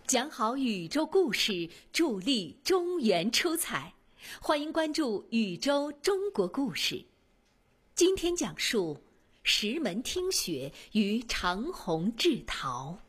讲好宇宙故事，助力中原出彩。欢迎关注宇宙中国故事。今天讲述石门听雪与长虹制陶。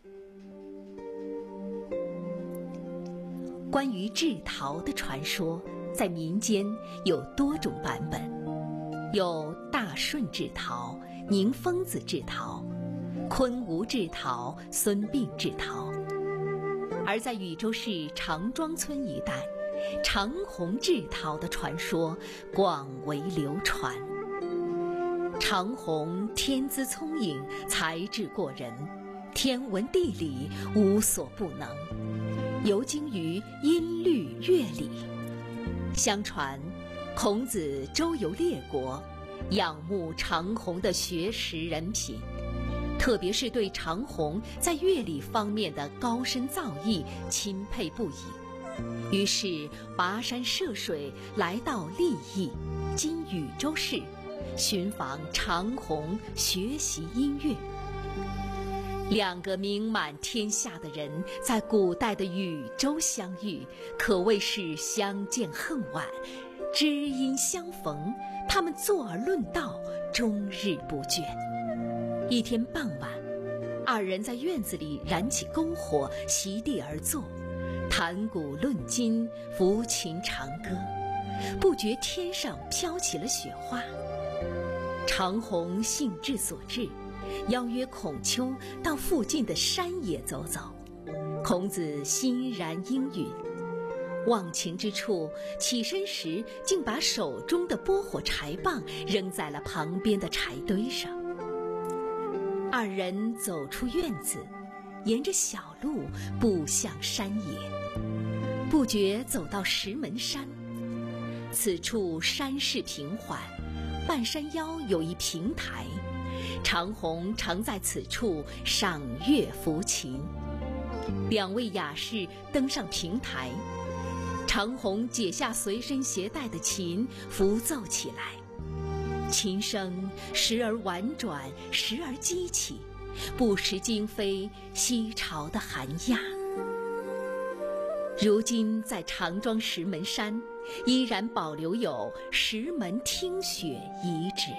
关于制陶的传说，在民间有多种版本，有大顺制陶、宁疯子制陶、昆吾制陶、孙膑制陶。而在禹州市长庄村一带，长虹制陶的传说广为流传。长虹天资聪颖，才智过人，天文地理无所不能，尤精于音律乐理。相传孔子周游列国，仰慕长虹的学识人品，特别是对长虹在乐理方面的高深造诣钦佩不已，于是跋山涉水来到利益（今禹州市），寻访长虹学习音乐。两个名满天下的人在古代的禹州相遇，可谓是相见恨晚，知音相逢，他们坐而论道，终日不倦。一天傍晚，二人在院子里燃起篝火，席地而坐，谈古论今，抚琴长歌。不觉天上飘起了雪花。长虹兴致所致，邀约孔丘到附近的山野走走。孔子欣然应允。忘情之处，起身时竟把手中的拨火柴棒扔在了旁边的柴堆上。二人走出院子，沿着小路步向山野，不觉走到石门山。此处山势平缓，半山腰有一平台，长虹常在此处赏月抚琴。两位雅士登上平台，长虹解下随身携带的琴，抚奏起来。琴声时而婉转，时而激起，不时惊飞西朝的寒鸦。如今在长庄石门山，依然保留有石门听雪遗址。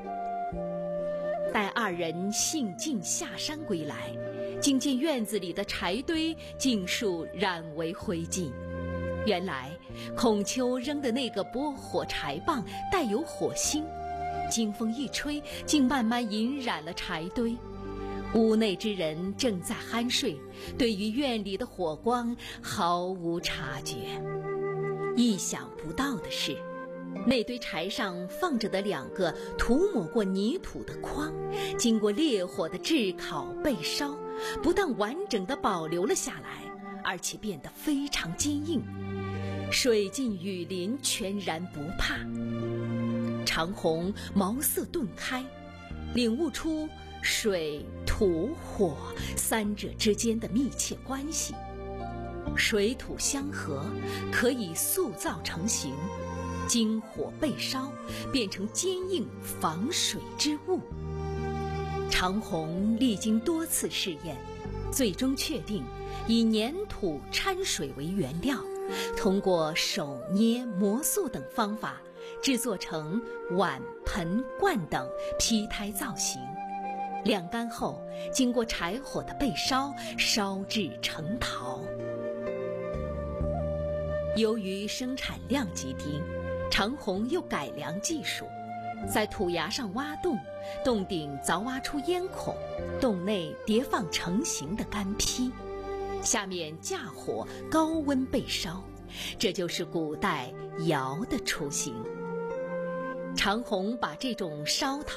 待二人兴尽下山归来，竟见院子里的柴堆尽数染为灰烬。原来孔丘扔的那个拨火柴棒带有火星，经风一吹，竟慢慢引燃了柴堆。屋内之人正在酣睡，对于院里的火光毫无察觉。意想不到的是，那堆柴上放着的两个涂抹过泥土的筐，经过烈火的炙烤焙烧，不但完整地保留了下来，而且变得非常坚硬，水浸雨淋全然不怕。长虹茅塞顿开，领悟出水、土、火三者之间的密切关系。水土相合，可以塑造成型，经火焙烧，变成坚硬防水之物。长虹历经多次试验，最终确定以粘土掺水为原料，通过手捏、磨塑等方法制作成碗、盆、罐等坯胎造型。晾干后，经过柴火的焙烧，烧制成陶。由于生产量极低，长虹又改良技术，在土崖上挖洞，洞顶凿挖出烟孔，洞内叠放成型的干坯，下面架火高温焙烧，这就是古代窑的雏形。长虹把这种烧陶